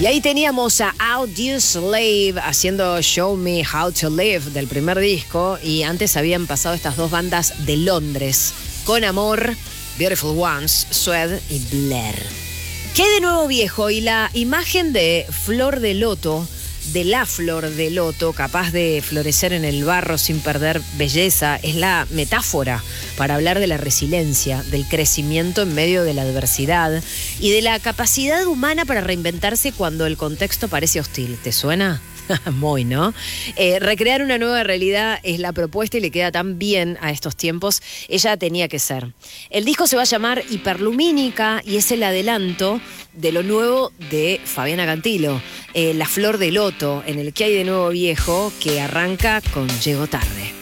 Y ahí teníamos a Audioslave haciendo Show Me How to Live del primer disco. Y antes habían pasado estas dos bandas de Londres, Con Amor, Beautiful Ones, Suede y Blair. ¿Qué de nuevo viejo? Y la imagen de Flor de Loto, de la flor de loto, capaz de florecer en el barro sin perder belleza, es la metáfora para hablar de la resiliencia, del crecimiento en medio de la adversidad y de la capacidad humana para reinventarse cuando el contexto parece hostil. ¿Te suena? Muy, ¿no? Recrear una nueva realidad es la propuesta y le queda tan bien a estos tiempos. Ella tenía que ser. El disco se va a llamar Hiperlumínica y es el adelanto de lo nuevo de Fabiana Cantilo, La Flor de Loto, en el que hay de nuevo viejo, que arranca con Llego Tarde.